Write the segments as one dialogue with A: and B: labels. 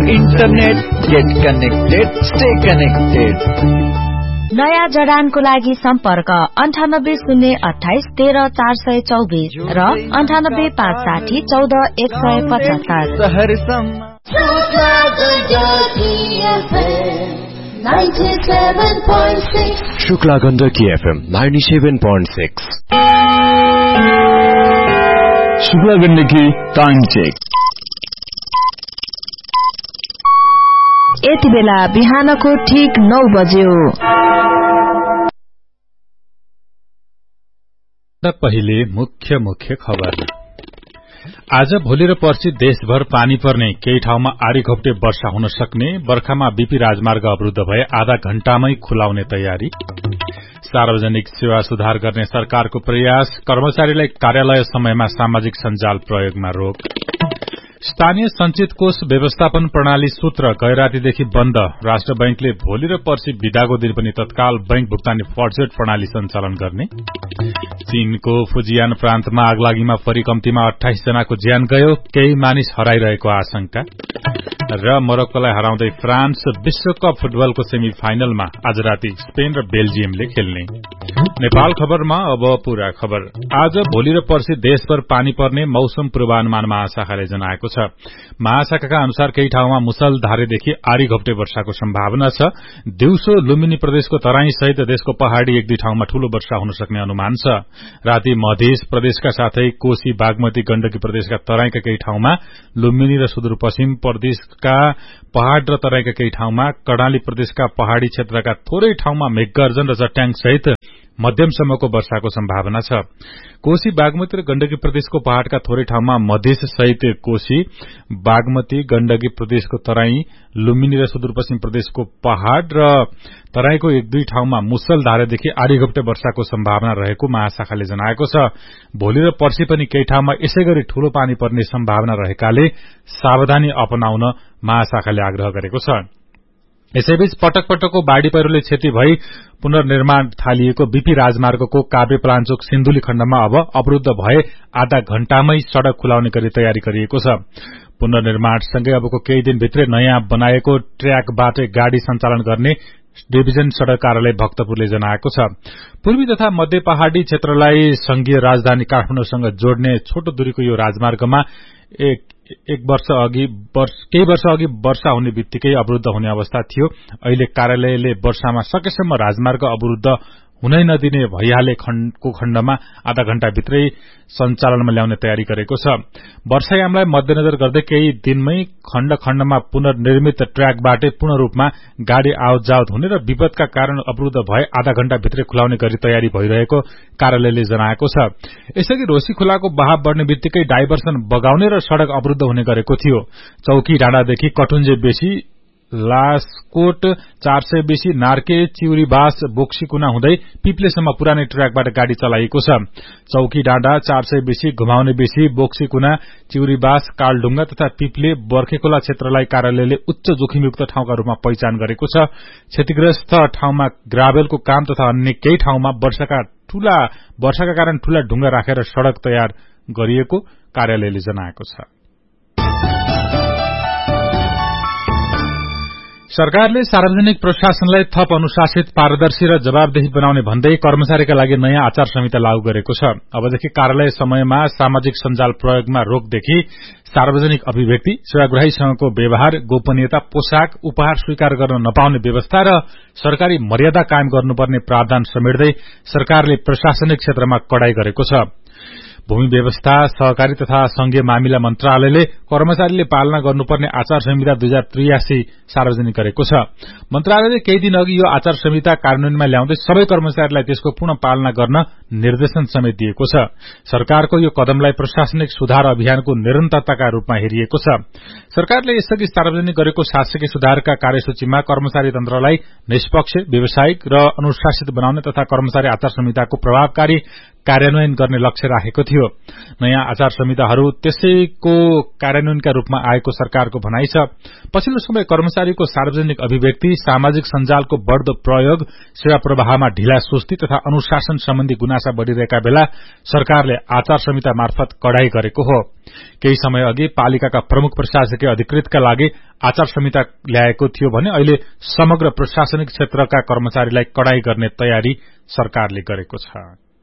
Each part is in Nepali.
A: Internet, get connected, stay connected.
B: नयाँ जडानको लागि सम्पर्क 9808130424 र 9857401475
C: Shukla Gandaki FM 97.6
D: Shukla Gandaki time check
B: यति बेला बिहानको ठीक 9 बज्यो।
E: पहिले मुख्य खबर। आज भोलि र पर्सि देशभर पानी पर्ने, केही ठाउँमा आरी घोप्टे वर्षा हुन सक्ने, बर्खामा बीपी राजमार्ग अवरुद्ध भए आधा घण्टामै खुलाउने तयारी। सार्वजनिक सेवा सुधार गर्ने सरकारको प्रयास, कर्मचारीलाई कार्यालय समयमा सामाजिक सञ्जाल प्रयोगमा रोक। स्थानीय संचित कोष व्यवस्थापन प्रणाली सूत्र गैरातीदेखि बन्द, राष्ट्र बैंकले भोलि र पर्सि बिदाको दिन पनि तत्काल बैंक भुक्तानी फर्जेट प्रणाली सञ्चालन गर्ने। चीनको फुजियान प्रान्तमा आगलागीमा परि कम्तीमा 28 जनाको ज्यान गयो, केही मानिस हराइरहेको आशंका। र मोरक्कोलाई हराउँदै फ्रान्स विश्वकप फुटबलको सेमी फाइनलमा आज राति स्पेन र बेल्जियमले खेल्ने। नेपाल खबरमा अब पूरा खबर। आज भोलि र पर्सि देशभर पानी पर्ने मौसम पूर्वानुमान महाशाखाले जनाएको छ। महाशाखाका अनुसार केही ठाउँमा मुसलधारेदेखि आरी घोप्टे वर्षाको सम्भावना छ। दिउँसो लुम्बिनी प्रदेशको तराई सहित देशको पहाड़ी एक दुई ठाउँमा ठूलो वर्षा हुन सक्ने अनुमान छ। राति मधेस प्रदेशका साथै कोशी, बागमती, गण्डकी प्रदेशका तराईका केही ठाउँमा, लुम्बिनी र सुदूरपश्चिम प्रदेशका पहाड़ र तराईका केही ठाउँमा, कर्णाली प्रदेशका पहाड़ी क्षेत्रका थोरै ठाउँमा मेघगर्जन र चट्याङ सहित मध्यमसम्मको वर्षाको सम्भावना छ। कोशी, बागमती र गण्डकी प्रदेशको पहाड़का थोरै ठाउँमा, मधेस सहित कोशी, बागमती, गण्डकी प्रदेशको तराई, लुम्बिनी र सुदूरपश्चिम प्रदेशको पहाड़ र तराईको एक दुई ठाउँमा मुसलधारेदेखि आधी घोप्टे वर्षाको सम्भावना रहेको महाशाखाले जनाएको छ। भोलि र पर्सि पनि केही ठाउँमा यसैगरी ठूलो पानी पर्ने सम्भावना रहेकाले सावधानी अपनाउन महाशाखाले आग्रह गरेको छ। यसैबीच पटक पटकको बाढ़ी पहिरोले क्षति भई पुनर्निर्माण थालिएको बीपी राजमार्गको काभ्रे पलाञ्चोक सिन्धुली खण्डमा अब अवरुद्ध भए आधा घण्टामै सड़क खुलाउने गरी तयारी गरिएको छ। पुनर्निर्माणसँगै अबको केही दिनभित्रै नयाँ बनाएको ट्र्याकबाटै गाड़ी सञ्चालन गर्ने डिभिजन सड़क कार्यालय भक्तपुरले जनाएको छ। पूर्वी तथा मध्य पहाड़ी क्षेत्रलाई संघीय राजधानी काठमाडौँसँग जोड्ने छोटो दूरीको यो राजमार्गमा केही वर्ष अघि वर्षा हुने बित्तिकै अवरुद्ध हुने अवस्था थियो। अहिले कार्यालयले वर्षामा सकेसम्म राजमार्ग अवरुद्ध हुनै नदिने भइहालेको खण्डमा आधा घण्टाभित्रै सञ्चालनमा ल्याउने तयारी गरेको छ। वर्षायामलाई मध्यनजर गर्दै केही दिनमै खण्ड खण्डमा पुनर्निर्मित ट्र्याकबाटै पूर्ण रूपमा गाड़ी आवत जावत हुने र विपदका कारण अवरुद्ध भए आधा घण्टाभित्रै खुलाउने गरी तयारी भइरहेको कार्यालयले जनाएको छ। यसअघि रोशी खोलाको बहाव बढ़ने बित्तिकै डाइभर्सन बगाउने र सड़क अवरुद्ध हुने गरेको थियो। चौकी डाँडादेखि कटुन्जे बेसी, लासकोट 400 बेसी, नार्के, चिउरीबास, बोक्सीकुना हुँदै पिप्लेसम्म पुरानै ट्र्याकबाट गाड़ी चलाइएको छ। चौकी डाँडा, 400 बेसी, घुमाउने बेसी, बोक्सीकुना, चिउरीबास, कालढुंगा तथा पिप्ले, बर्खेखोला क्षेत्रलाई कार्यालयले उच्च जोखिमयुक्त ठाउँका रूपमा पहिचान गरेको छ। क्षतिग्रस्त ठाउँमा ग्राभेलको काम तथा अन्य केही ठाउँमा वर्षाका कारण ठूला ढुंगा राखेर सड़क तयार गरिएको कार्यालयले जनाएको छ। सरकारले सार्वजनिक प्रशासनलाई थप अनुशासित, पारदर्शी र जवाबदेही बनाउने भन्दै कर्मचारीका लागि नयाँ आचार संहिता लागू गरेको छ। अबदेखि कार्यालय समयमा सामाजिक सञ्जाल प्रयोगमा रोकदेखि सार्वजनिक अभिव्यक्ति, सेवाग्राहीसँगको व्यवहार, गोपनीयता, पोशाक, उपहार स्वीकार गर्न नपाउने व्यवस्था र सरकारी मर्यादा कायम गर्नुपर्ने प्रावधान समेट्दै सरकारले प्रशासनिक क्षेत्रमा कडाई गरेको छ। भूमि व्यवस्था, सहकारी तथा संघीय मामिला मन्त्रालयले कर्मचारीले पालना गर्नुपर्ने आचार संहिता 2083 सार्वजनिक गरेको छ। मन्त्रालयले केही दिन अघि यो आचार संहिता कार्यान्वयनमा ल्याउँदै सबै कर्मचारीलाई त्यसको पूर्ण पालना गर्न निर्देशन समेत दिएको छ। सरकारको यो कदमलाई प्रशासनिक सुधार अभियानको निरन्तरताका रूपमा हेरिएको छ। सरकारले यसअघि सार्वजनिक गरेको शासकीय सुधारका कार्यसूचीमा कर्मचारी तन्त्रलाई निष्पक्ष, व्यावसायिक र अनुशासित बनाउने तथा कर्मचारी आचार संहिताको प्रभावकारी कार्यान्वयन गर्ने लक्ष्य राखेको थियो। नयाँ आचार संहिताहरू त्यसैको कार्यान्वयनका रूपमा आएको सरकारको भनाइ छ। पछिल्लो समय कर्मचारीको सार्वजनिक अभिव्यक्ति, सामाजिक सञ्जालको बढ़दो प्रयोग, सेवा प्रवाहमा ढिला सुस्ती तथा अनुशासन सम्बन्धी गुनासा बढ़िरहेका बेला सरकारले आचार संहिता मार्फत कडाई गरेको हो। केही समय अघि पालिकाका प्रमुख प्रशासकीय अधिकृतका लागि आचार संहिता ल्याएको थियो भने अहिले समग्र प्रशासनिक क्षेत्रका कर्मचारीलाई कडाई गर्ने तयारी सरकारले गरेको छ।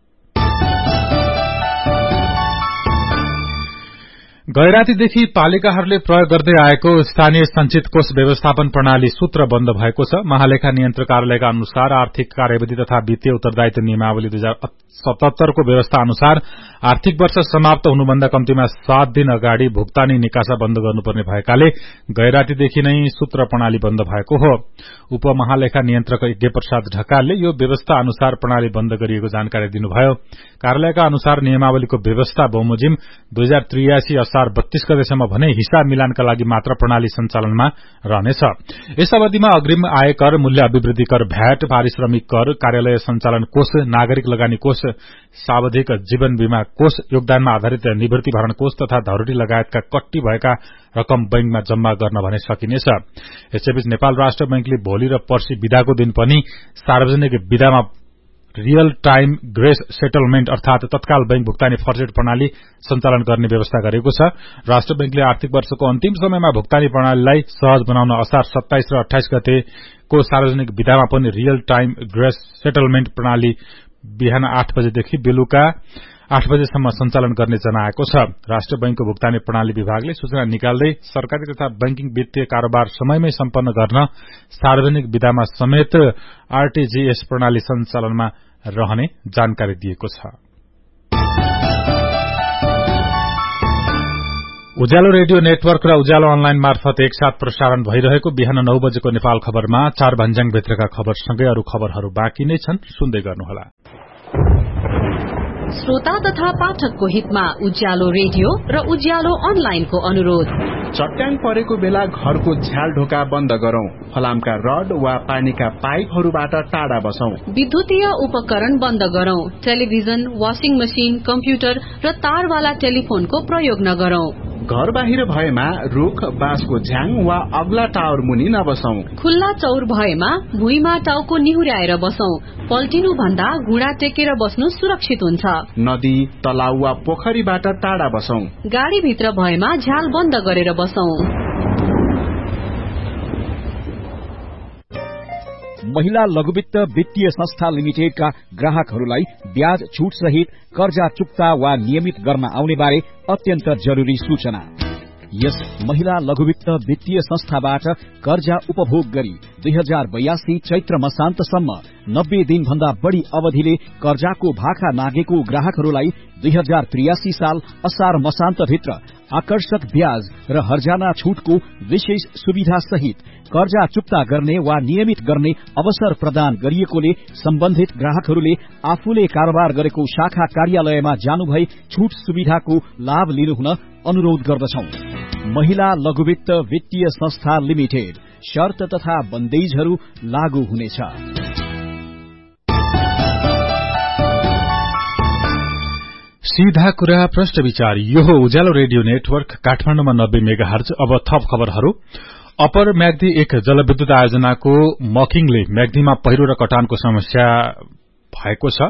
E: गैरातीदेखि पालिकाहरूले प्रयोग गर्दै आएको स्थानीय संचित कोष व्यवस्थापन प्रणाली सूत्र बन्द भएको छ। महालेखा नियन्त्रक कार्यालयका अनुसार आर्थिक कार्यविधि तथा वित्तीय उत्तरदायित्व नियमावली 2077 को व्यवस्था अनुसार आर्थिक वर्ष समाप्त हुनुभन्दा कम्तीमा 7 दिन अगाडि भुक्तानी निकासा बन्द गर्नुपर्ने भएकाले गैरातीदेखि नै सूत्र प्रणाली बन्द भएको हो। उपमहालेखा नियन्त्रक यज्ञ प्रसाद ढकालले यो व्यवस्था अनुसार प्रणाली बन्द गरिएको जानकारी दिनुभयो। कार्यालयका अनुसार नियमावलीको व्यवस्था बमोजिम 2083 असार 32 गतेसम्म भने हिसाब मिलानका लागि मात्र प्रणाली सञ्चालनमा रहनेछ। यस अवधिमा अग्रिम आय कर, मूल्य अभिवृद्धि कर, भ्याट, पारिश्रमिक कर, कार्यालय सञ्चालन कोष, नागरिक लगानी कोष, सावधिक जीवन बीमा कोष, योगदानमा आधारित निवृत्ति भरण कोष तथा धरोटी लगायतका कट्टी भएका रकम बैंकमा जम्मा गर्न भने सकिनेछ। यसैबीच नेपाल राष्ट्र बैंकले भोलि र पर्सि बिदाको दिन पनि सार्वजनिक बिदामा रियल टाइम ग्रेस सेटलमेन्ट अर्थात तत्काल बैंक भुक्तानी फर्सेट प्रणाली सञ्चालन गर्ने व्यवस्था गरेको छ। राष्ट्र बैंकले आर्थिक वर्षको अन्तिम समयमा भुक्तानी प्रणालीलाई सहज बनाउन असार 27 र 28 गतेको सार्वजनिक बिदामा पनि रियल टाइम ग्रेस सेटलमेन्ट प्रणाली बिहान 8 बजेदेखि बेलुका 8 बजेसम्म सञ्चालन गर्ने जनाएको छ। राष्ट्र बैंकको भुक्तानी प्रणाली विभागले सूचना निकाल्दै सरकारी तथा बैंकिङ वित्तीय कारोबार समयमै सम्पन्न गर्न सार्वजनिक बिदामा समेत आरटीजीएस प्रणाली सञ्चालनमा रहने जानकारी दिएको छ। उज्यालो रेडियो नेटवर्क र उज्यालो अनलाइन मार्फत एकसाथ प्रसारण भइरहेको बिहान 9 बजेको नेपाल खबरमा 4 भन्ज्याङ भित्रका खबरसँगै अरू खबरहरू बाँकी नै छन्, सुन्दै गर्नुहोला।
F: श्रोता तथा पाठकको हितमा उज्यालो रेडियो र उज्यालो अनलाइनको अनुरोध।
G: चट्याङ परेको बेला घरको झ्याल ढोका बन्द गरौं, फलामका रड वा पानीका पाइपहरूबाट टाढा बसौं,
F: विद्युतीय उपकरण बन्द गरौं, टेलिभिजन, वाशिङ मशिन, कम्प्युटर र तारवाला टेलिफोनको प्रयोग नगरौं।
G: घर बाहिर भएमा रुख, बाँसको झ्याङ वा अग्ला टावर मुनि नबसौं।
F: खुल्ला चौर भएमा भुइँमा टाउको निहुर्याएर बसौं। पल्टिनु भन्दा घुँडा टेकेर बस्नु सुरक्षित हुन्छ।
G: नदी, तलाउ वा पोखरीबाट टाढा बसौं।
F: गाडी भित्र भएमा झ्याल बन्द गरेर बसौं।
H: महिला लघुवित्त वित्तीय संस्था लिमिटेडका ग्राहकहरूलाई ब्याज छूट सहित कर्जा चुक्ता वा नियमित गर्न आउने बारे अत्यन्त जरुरी सूचना। यस महिला लघुवित्त वित्तीय संस्थाबाट कर्जा उपभोग गरी 2082 चैत्र मसान्तसम्म 90 दिनभन्दा बढ़ी अवधिले कर्जाको भाखा नागेको ग्राहकहरूलाई 2083 साल असार मसान्तभित्र आकर्षक ब्याज र हर्जाना छूटको विशेष सुविधा सहित कर्जा चुक्ता गर्ने वा नियमित गर्ने अवसर प्रदान गरिएकोले सम्बन्धित ग्राहकहरूले आफूले कारोबार गरेको शाखा कार्यालयमा जानुभई छूट सुविधाको लाभ लिनुहुन अनुरोध गर्दछौं। महिला लघुवित्त वित्तीय संस्था लिमिटेड, शर्त तथा बन्देजहरू लागू हुनेछ।
E: सीधा कुरा प्रश्न विचार, यो हो उज्यालो रेडियो नेटवर्क काठमाडौँमा 90 मेगाहर्ज। अब थप खबरहरू। अपर म्याग्दी 1 जलविद्युत आयोजनाको मकिङले म्याग्दीमा पहिरो र कटानको समस्या भएको छ।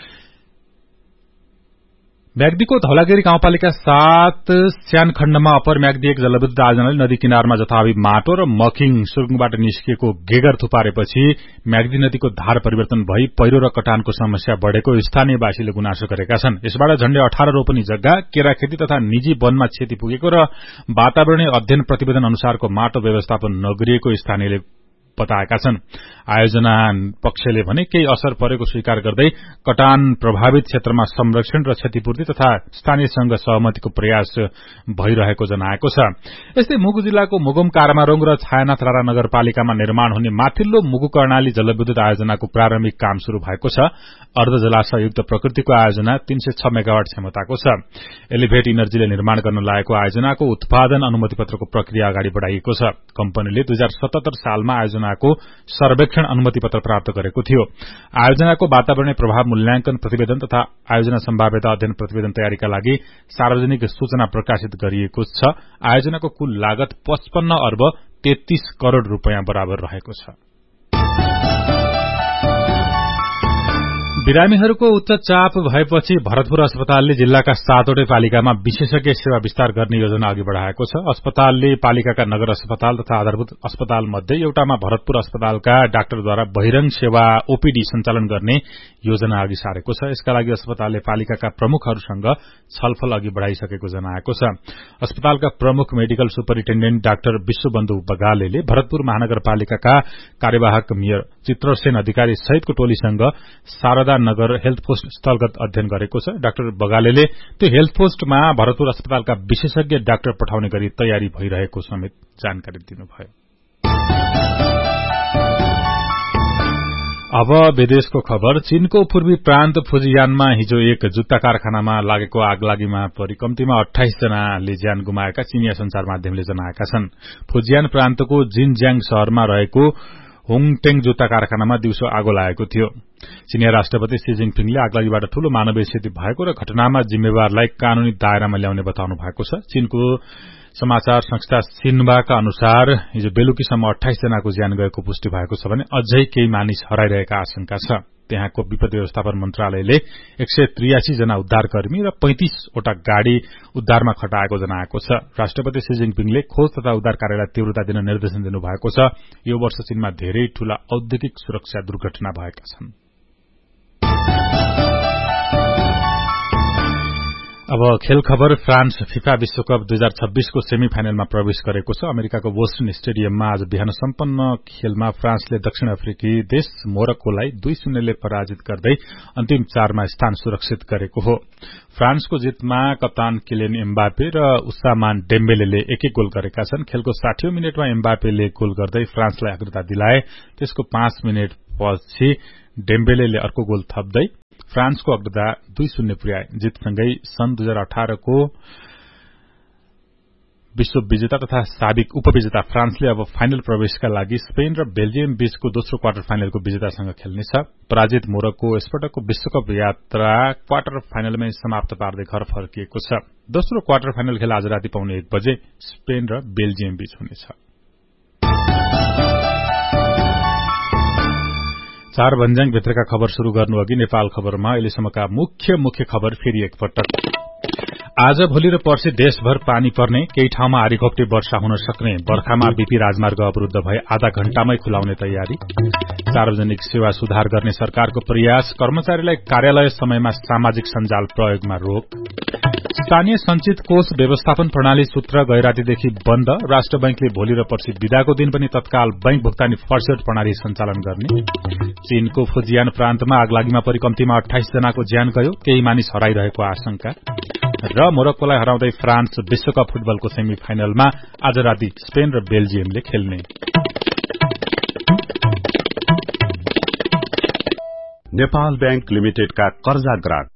E: म्याग्दीको धौलागिरी गाउँपालिका 7 स्यानखण्डमा अपर म्याग्दी 1 जलविद्युत आयोजनाले नदी किनारमा जथाभावी माटो र मकिङ सुरुङबाट निस्किएको गेगर थुपारेपछि म्याग्दी नदीको धार परिवर्तन भई पहिरो र कटानको समस्या बढ़ेको स्थानीयवासीले गुनासो गरेका छन्। यसबाट झण्डै 18 रोपनी जग्गा, केराखेती तथा निजी वनमा क्षति पुगेको र वातावरणीय अध्ययन प्रतिवेदन अनुसारको माटो व्यवस्थापन नगरिएको स्थानीयले बताएका छन्। आयोजना पक्षले भने केही असर परेको स्वीकार गर्दै कटान प्रभावित क्षेत्रमा संरक्षण र क्षतिपूर्ति तथा स्थानीयसँग सहमतिको प्रयास भइरहेको जनाएको छ। यस्तै मुगु जिल्लाको मुगुम, कारामारोङ र छायानाथ रारा नगरपालिकामा निर्माण हुने माथिल्लो मुगु कर्णाली जलविद्युत आयोजनाको प्रारम्भिक काम शुरू भएको छ। अर्ध जलाशयुक्त प्रकृतिको आयोजना 306 मेगावाट क्षमताको छ। एलिभेट इनर्जीले निर्माण गर्न लागेको आयोजनाको उत्पादन अनुमति पत्रको प्रक्रिया अगाडि बढ़ाइएको छ। कम्पनीले 2077 सालमा आयोजना आयोजनाको सर्वेक्षण अनुमति पत्र प्राप्त गरेको थियो। आयोजनाको वातावरणीय प्रभाव मूल्याङ्कन प्रतिवेदन तथा आयोजना सम्भाव्यता अध्ययन प्रतिवेदन तयारीका लागि सार्वजनिक सूचना प्रकाशित गरिएको छ। आयोजनाको कुल लागत 55 अर्ब 33 करोड़ रूपियाँ बराबर रहेको छ। बिरामीहरूको उच्च चाप भएपछि भरतपुर अस्पतालले जिल्लाका 7वटै पालिकामा विशेषज्ञ सेवा विस्तार गर्ने योजना अघि बढ़ाएको छ। अस्पतालले पालिकाका नगर अस्पताल तथा आधारभूत अस्पताल मध्ये एउटामा भरतपुर अस्पतालका डाक्टरद्वारा बहिरंग सेवा ओपीडी सञ्चालन गर्ने योजना अघि सारेको छ। यसका लागि अस्पतालले पालिकाका प्रमुखहरूसँग छलफल अघि बढ़ाइसकेको जनाएको छ। अस्पतालका प्रमुख medical superintendent doctor Vishwabandhu बगालेले Bharatpur महानगरपालिकाका कार्यवाहक मेयर चित्रसेन अधिकारी सहितको टोलीसँग शारदा नगर हेल्थ पोस्ट स्थलगत अध्ययन गरेको छ। डाक्टर बगालेले त्यो हेल्थ पोस्टमा भरतपुर अस्पतालका विशेषज्ञ डाक्टर पठाउने गरी तयारी भइरहेको समेत जानकारी दिनुभयो। अब विदेशको खबर। चीनको पूर्वी प्रान्त फुजियानमा हिजो एक जुत्ता कारखानामा लागेको आगलागीमा परि कम्तीमा 28 जनाले ज्यान गुमाएका चिनिया संचार माध्यमले जनाएका छन्। फुजियान प्रान्तको जिनज्याङ शहरमा रहेको होङटेङ जुत्ता कारखानामा दिउँसो आगो लागेको थियो। चिनिया राष्ट्रपति शी जिनपिङले आगलागीबाट ठूलो मानवीय क्षति भएको र घटनामा जिम्मेवारलाई कानूनी दायरामा ल्याउने बताउनु भएको छ। चीनको समाचार संस्था सिन्हुवाका अनुसार हिजो बेलुकीसम्म 28 जनाको ज्यान गएको पुष्टि भएको छ भने अझै केही मानिस हराइरहेका आशंका छ। त्यहाँको विपत्ति व्यवस्थापन मन्त्रालयले 183 जना उद्धारकर्मी र 35 वटा गाड़ी उद्धारमा खटाएको जनाएको छ। राष्ट्रपति शी जिनपिङले खोज तथा उद्धार कार्यलाई तीव्रता दिन निर्देशन दिनुभएको छ। यो वर्ष चीनमा धेरै ठूला औद्योगिक सुरक्षा दुर्घटना भएका छन्। अब खेल खबर। फ्रान्स फिफा विश्वकप 2026 को सेमी फाइनलमा प्रवेश गरेको छ। अमेरिकाको बोस्टन स्टेडियममा आज बिहान सम्पन्न खेलमा फ्रान्सले दक्षिण अफ्रिकी देश मोरक्कोलाई 2-0 ले पराजित गर्दै अन्तिम 4 मा स्थान सुरक्षित गरेको हो। फ्रान्सको जितमा कप्तान किलियन एम्बापे र उसामान डेम्बेलेले एक-एक गोल गरेका छन्। खेलको 60औं मिनेटमा एम्बापेले गोल गर्दै फ्रान्सलाई अग्रता दिलाए। त्यसको 5 मिनेटपछि डेम्बेलेले अर्को गोल थप्दै फ्रान्सको अग्रता 2-0 पुर्याए। जितसँगै सन् 2018 को विश्व विजेता तथा साबिक उपविजेता फ्रान्सले अब फाइनल प्रवेशका लागि स्पेन र बेल्जियम बीचको दोस्रो क्वार्टर फाइनलको विजेतासँग खेल्नेछ। पराजित मोरक्को यसपटकको विश्वकप यात्रा क्वार्टर फाइनलमै समाप्त पार्दै घर फर्किएको छ। दोस्रो क्वार्टर फाइनल खेल आज राति पाउने 1 बजे स्पेन र बेल्जियम बीच हुनेछ। 4 भन्ज्याङ भित्रका खबर शुरू गर्नु अघि नेपाल खबरमा अहिलेसम्मका मुख्य खबर फेरि एकपटक। आज भोलि र पर्सि देशभर पानी पर्ने, केही ठाउँमा आरीघोप्टे वर्षा हुन सक्ने, बर्खामा बीपी राजमार्ग अवरुद्ध भए आधा घण्टामै खुलाउने तयारी, सार्वजनिक सेवा सुधार गर्ने सरकारको प्रयास, कर्मचारीलाई कार्यालय समयमा सामाजिक सञ्जाल प्रयोगमा रोक, स्थानीय संचित कोष व्यवस्थापन प्रणाली सूत्र गैरातीदेखि बन्द, राष्ट्र बैंकले भोलि र पर्सि बिदाको दिन पनि तत्काल बैंक भुक्तानी फर्सेट प्रणाली सञ्चालन गर्ने, चीनको फुजियान प्रान्तमा आगलागीमा परि कम्तीमा 28 जनाको ज्यान गयो, केही मानिस हराइरहेको आशंका र मोरक्कोलाई हराउँदै फ्रान्स विश्वकप फुटबलको सेमी फाइनलमा आज राति स्पेन र बेल्जियमले खेल्ने।
I: नेपाल बैंक लिमिटेडका कर्जा ग्राहक